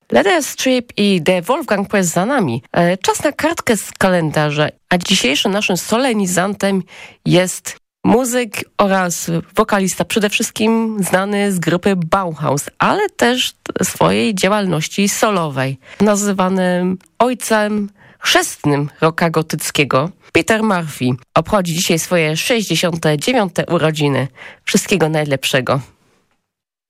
Leather Strip i The Wolfgang Press za nami. Czas na kartkę z kalendarza, a dzisiejszym naszym solenizantem jest muzyk oraz wokalista, przede wszystkim znany z grupy Bauhaus, ale też swojej działalności solowej, nazywanym ojcem chrzestnym rocka gotyckiego. Peter Murphy obchodzi dzisiaj swoje 69. urodziny. Wszystkiego najlepszego.